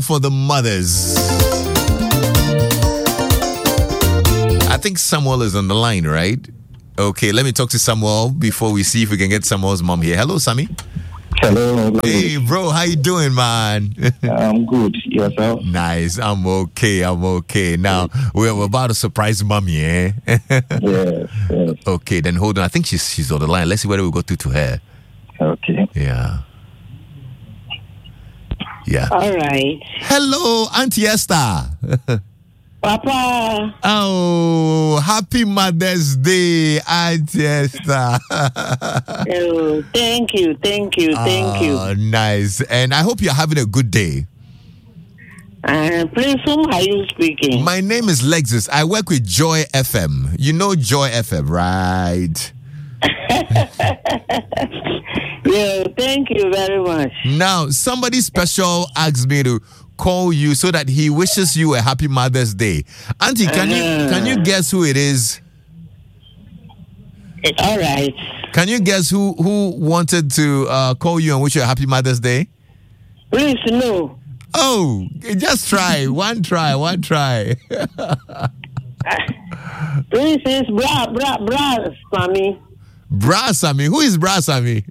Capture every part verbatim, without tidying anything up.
For the mothers. I think Samuel is on the line, right? Okay, let me talk to Samuel before we see if we can get Samuel's mom here. Hello, Sammy. Hello. Hey, bro, how you doing, man? I'm good. Yourself? Nice. I'm okay. I'm okay. Now, we're, we're about to surprise mommy, eh? Yes, yes. Okay, then hold on. I think she's she's on the line. Let's see whether we go through to her. Okay. Yeah. Yeah. All right. Hello, Auntie Esther. Papa. Oh, happy Mother's Day, Auntie Esther. Oh, thank you, thank you, thank you. Oh, nice. And I hope you're having a good day. Uh, please, whom are you speaking? My name is Lexus. I work with Joy F M. You know Joy F M, right? Yeah, thank you very much. Now, somebody special asked me to call you so that he wishes you a happy Mother's Day. Auntie, can uh-huh. you can you guess who it is? All right. Can you guess who who wanted to uh, call you and wish you a happy Mother's Day? Please, no. Oh, just try. one try, one try. Please, it's bra, bra, bra, Sammy. Bra Sammy? Who is Bra Sammy?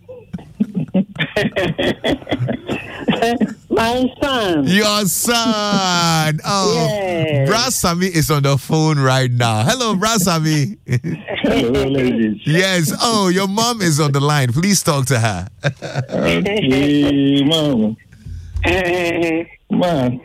My son. Your son. Oh, yes. Bra Sammy is on the phone right now. Hello, Bra Sammy. Hello, ladies. Yes. Oh, your mom is on the line. Please talk to her. Okay, mom. Ma.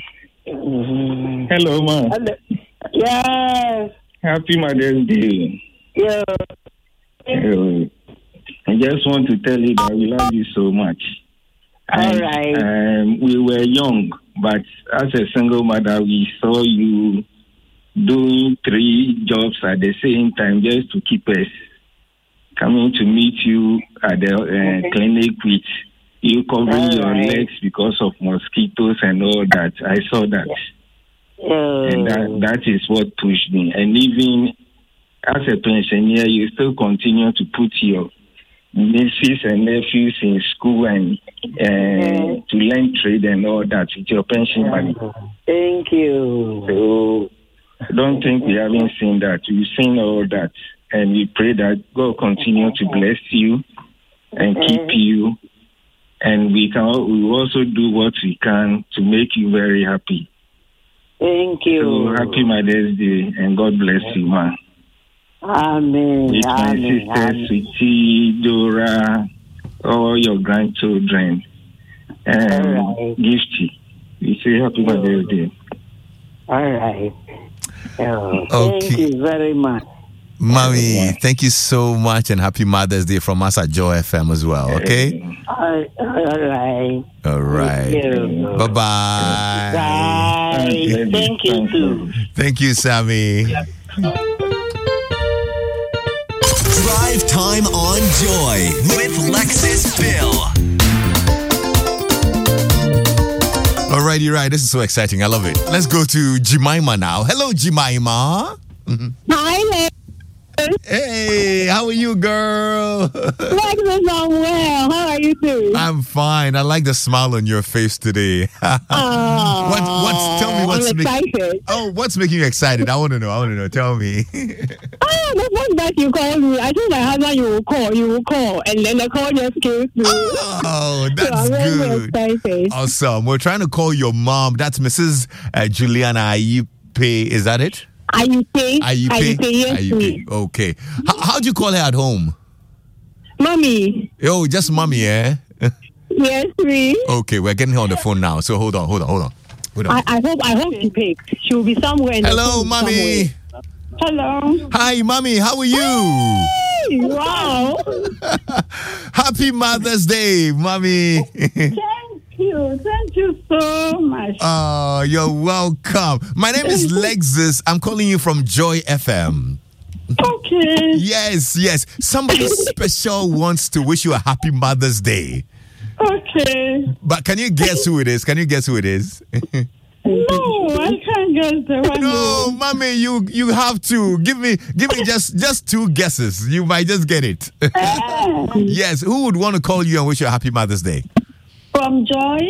Hello, ma. Yes. Happy Mother's Day. Yeah. Uh, I just want to tell you that we love you so much. All and, right. Um, we were young, but as a single mother, we saw you doing three jobs at the same time just to keep us. Coming to meet you at the uh, clinic with you covering all your right. legs because of mosquitoes and all that. I saw that. Oh. And that, that is what pushed me. And even as a pensioner, you still continue to put your nieces and nephews in school and uh, mm-hmm. to learn trade and all that with your pension money. Thank you. So I don't think we haven't seen that. We've seen all that. And we pray that God continue to bless you and keep mm-hmm. you. And we can we will also do what we can to make you very happy. Thank you. So happy Mother's Day and God bless you, man. Amen. With my Amen. sisters, Sweetie, Dora, all your grandchildren, and right. Gifty. We say happy Mother's Day. All right. Oh, okay. Thank you very much. Mommy, yeah. Thank you so much and happy Mother's Day from us at Joy F M as well, okay? All, all right. All right. Bye-bye. Bye. Thank you, too. Thank you, Sammy. Drive time on Joy with Lexus Bill. All right, you're right. This is so exciting. I love it. Let's go to Jemima now. Hello, Jemima. Mm-hmm. Hi, hey, how are you, girl? Lexus, I'm well. How are you too? I'm fine. I like the smile on your face today. Oh, what, what's, tell me what's I'm excited. Make, oh, what's making you excited? I want to know. I want to know. Tell me. Oh, the first that you called me, I told my husband you will call, you will call, and then the call just came through. Oh, that's so I'm good. Very excited. Awesome. We're trying to call your mom. That's Missus Uh, Juliana Ayipe. Is that it? Ayipe. Ayipe. Ayipe, yes, Ayipe. Okay. H- how do you call her at home? Mommy. Oh, just mommy, eh? Yes, me. Okay, we're getting her on the phone now. So hold on, hold on, hold on. Hold on. I, I hope I hope she picks. She will be somewhere. In Hello, the mommy. Somewhere. Hello. Hi, mommy. How are you? Hey, wow. Happy Mother's Day, mommy. Thank you. Thank you so much. Oh, you're welcome. My name is Lexus. I'm calling you from Joy F M. Okay. Yes, yes. Somebody special wants to wish you a happy Mother's Day. Okay. But can you guess who it is? Can you guess who it is? No, I can't guess the one. No, mommy, you you have to give me give me just just two guesses. You might just get it. Yes, who would want to call you and wish you a happy Mother's Day? From Joy.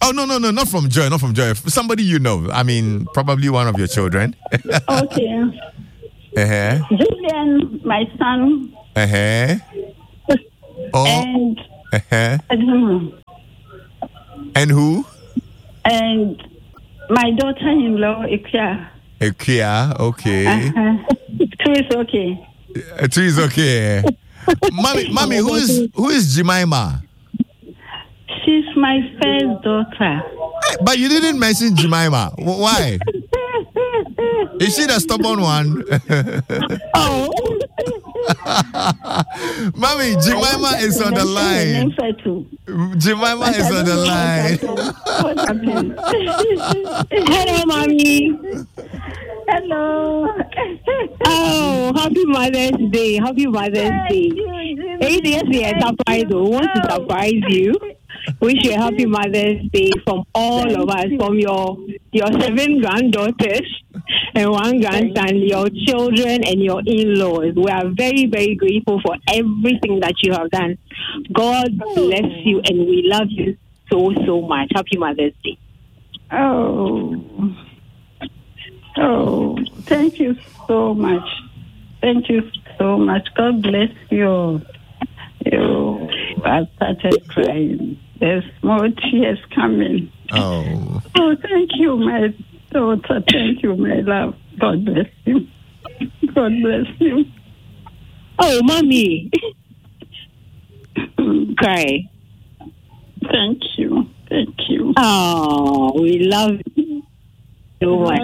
Oh, no, no, no, not from Joy, not from Joy. Somebody you know. I mean, probably one of your children. Okay. Uh-huh. Julian, my son. Uh-huh. Oh. And uh-huh. I don't know. And who? And my daughter-in-law, Ikia. Ikia, okay. Uh-huh. Two is okay. Uh, two is okay. Mommy, mommy, who is who is Jemima? She's my first daughter. But you didn't mention Jemima. Why? Is she the stubborn one? Oh. Mommy, Jemima is on the line. Jemima is on the line. Hello, Mommy. Hello. Oh, happy Mother's Day. Happy Mother's Day. Hey, yes, we are surprised. We want to surprise you. Wish you a happy Mother's Day from all of us, from your your seven granddaughters and one grandson, your children and your in-laws. We are very, very grateful for everything that you have done. God bless you, and we love you so, so much. Happy Mother's Day. Oh. Oh, thank you so much. Thank you so much. God bless you. You, I started crying. There's more tears coming. Oh. Oh, thank you, my daughter. Thank you, my love. God bless you. God bless you. Oh, Mommy. Cry. Thank you. Thank you. Oh, we love you so much.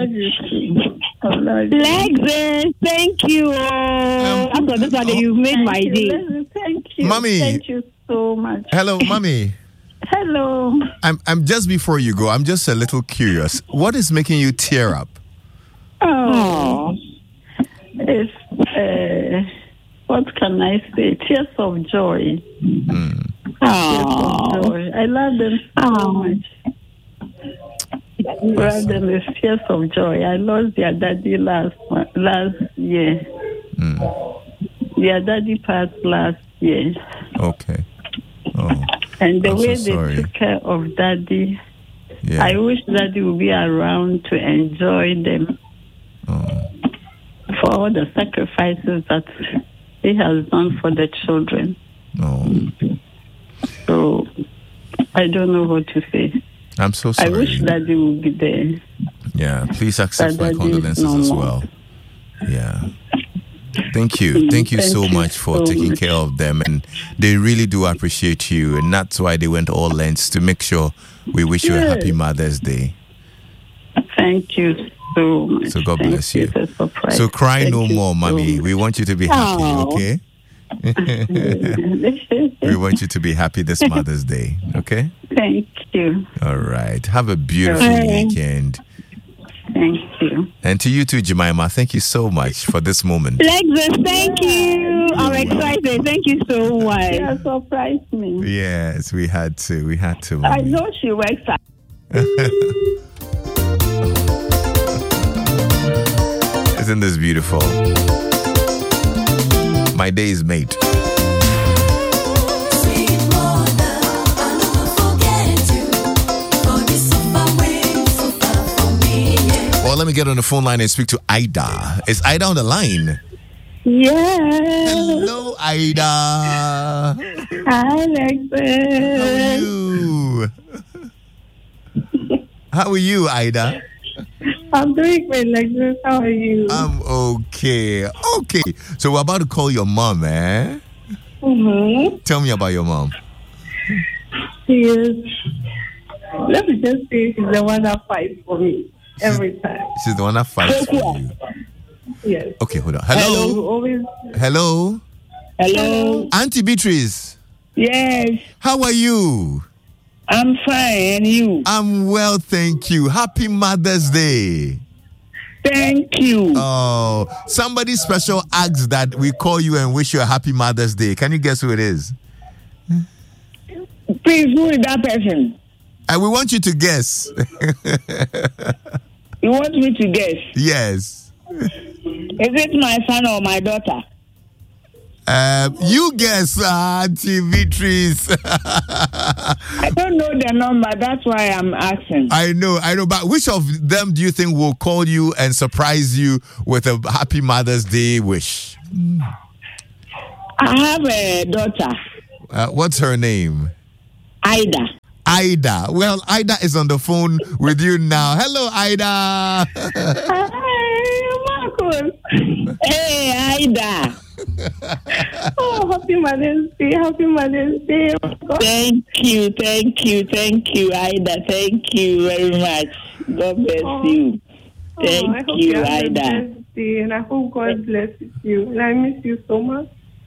Lexus, thank you. Um, After this one, you've made thank my you. day. Thank you. Mommy. Thank you so much. Hello, Mommy. Hello. I'm I'm just before you go, I'm just a little curious. What is making you tear up? Oh, it's uh, what can I say? Tears of joy. Mm. Tears of joy. I love them so much. I love them with tears of joy. I lost their daddy last last year. Mm. Their daddy passed last year. Okay. Oh. And the I'm way so they sorry. took care of daddy, Yeah. I wish daddy would be around to enjoy them. Oh. For all the sacrifices that he has done for the children. Oh. So I don't know what to say. I'm so I sorry. wish daddy would be there. Yeah, please accept But my that is condolences no as more. well. Yeah. Thank you. Thank you Thank so you much for so taking much. care of them. And they really do appreciate you. And that's why they went all lengths to make sure we wish you a Yes. happy Mother's Day. Thank you so much. So God Thank bless you. It's a surprise. So cry Thank no you more, so mommy. much. We want you to be happy, Oh. okay? We want you to be happy this Mother's Day, okay? Thank you. All right. Have a beautiful Okay. weekend. Thank you. And to you too, Jemima, thank you so much for this moment. Lexus, thank you. I'm You're excited. Thank you so much. You surprised me. Yes, we had to. We had to. I mommy. know she works at Isn't this beautiful? My day is made. Well, let me get on the phone line and speak to Ida. Is Ida on the line? Yeah. Hello, Ida. Hi, How are Lexus. you? How are you, Ida? I'm doing great, Lexus. How are you? I'm okay. Okay. So we're about to call your mom, eh? Mm-hmm. Tell me about your mom. She is. Let me just say, she's the one that fights for me every time. She's the one that fights for you. Yes. Okay, hold on. Hello? Hello. Always. Hello? Hello. Auntie Beatrice, Yes. how are you? I'm fine. And you? I'm well, thank you. Happy Mother's Day. Thank you. Oh, somebody special asked that we call you and wish you a happy Mother's Day. Can you guess who it is? Please, who is that person? And we want you to guess. You want me to guess? Yes. Is it my son or my daughter? Um, you guess, uh, Auntie Beatrice. I don't know the number. That's why I'm asking. I know, I know. But which of them do you think will call you and surprise you with a happy Mother's Day wish? I have a daughter. Uh, what's her name? Ida. Ida. Well, Ida is on the phone with you now. Hello, Ida. Hi, Marcus. Hey, Ida. Oh, happy Mother's Day. Happy Mother's Day. Thank you, thank you, thank you, Ida. Thank you very much. God bless Oh. you. Oh, Thank I hope you, you have a Ida. blessed day, and I hope God blesses you. And I miss you so much.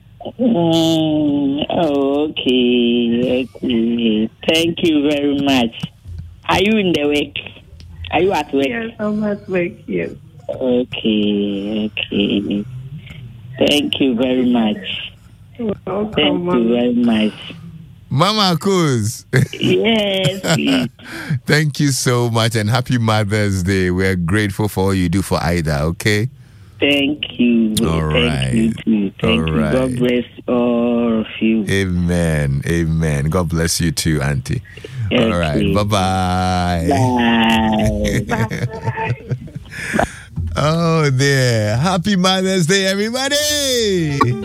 Mm, oh, okay, okay. Thank you very much. Are you in the work? Are you at work? Yes, I'm at work. Yes. Okay, okay. Thank you very much. Welcome, Thank you Mama. very much. Mama Kuz. Yes, please. Thank you so much and happy Mother's Day. We're grateful for all you do for Ida, okay? Thank you. All Thank right. you too. Thank All you. right. God bless all of you. Amen. Amen. God bless you too, Auntie. Okay. All right. Bye-bye. Bye. Oh, there. Happy Mother's Day, everybody.